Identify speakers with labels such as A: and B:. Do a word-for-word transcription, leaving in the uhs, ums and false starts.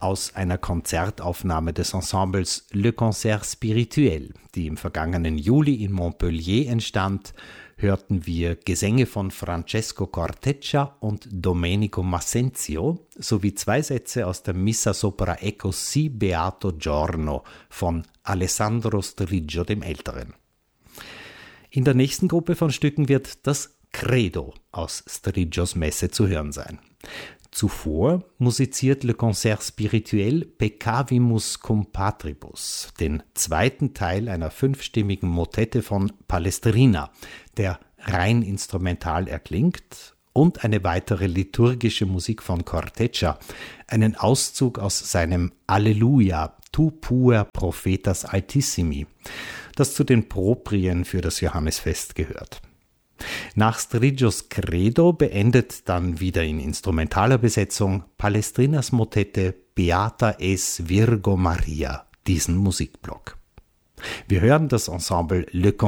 A: aus einer Konzertaufnahme des Ensembles Le Concert Spirituel, die im vergangenen Juli in Montpellier entstand, hörten wir Gesänge von Francesco Corteccia und Domenico Massenzio sowie zwei Sätze aus der Missa sopra Ecco Si Beato Giorno von Alessandro Striggio dem Älteren. In der nächsten Gruppe von Stücken wird das Credo aus Striggios Messe zu hören sein. Zuvor musiziert Le Concert Spirituel Peccavimus cum Patribus, den zweiten Teil einer fünfstimmigen Motette von Palestrina, der rein instrumental erklingt, und eine weitere liturgische Musik von Corteccia, einen Auszug aus seinem Alleluia, Tu puer prophetas altissimi, das zu den Proprien für das Johannesfest gehört. Nach Striggios Credo beendet dann wieder in instrumentaler Besetzung Palestrinas Motette Beata es Virgo Maria diesen Musikblock. Wir hören das Ensemble Le